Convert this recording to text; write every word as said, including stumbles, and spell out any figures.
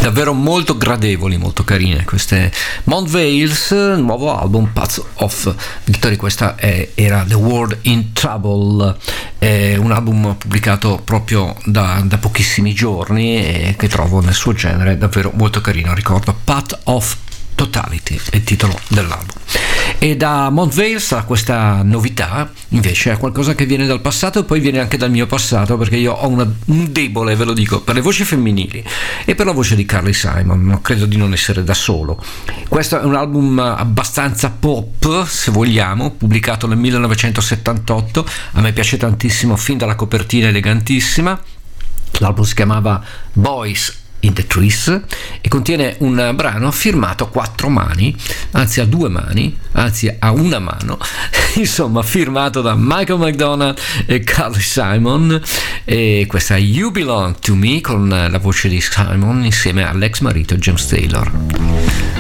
davvero molto gradevoli, molto carine queste Mount Vales, nuovo album Paths of Victory. Questa è, era The World in Trouble, è un album pubblicato proprio da, da pochissimi giorni e che trovo nel suo genere davvero molto carino. Ricordo Path of Totality è il titolo dell'album. E da Mount Vales a questa novità invece è qualcosa che viene dal passato e poi viene anche dal mio passato, perché io ho una, un debole, ve lo dico, per le voci femminili e per la voce di Carly Simon, non credo di non essere da solo. Questo è un album abbastanza pop, se vogliamo, pubblicato nel millenovecentosettantotto, a me piace tantissimo fin dalla copertina elegantissima. L'album si chiamava Boys in the Trees e contiene un brano firmato a quattro mani, anzi a due mani, anzi a una mano, insomma firmato da Michael McDonald e Carly Simon, e questa è You Belong to Me con la voce di Simon insieme all'ex marito James Taylor.